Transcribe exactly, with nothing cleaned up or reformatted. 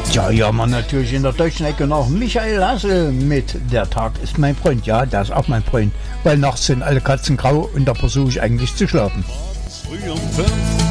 Ja, ja, man natürlich in der deutschen Ecke noch Michael Hassel mit Der Tag ist mein Freund. Ja, der ist auch mein Freund, weil nachts sind alle Katzen grau und da versuche ich eigentlich zu schlafen. Früh um fünf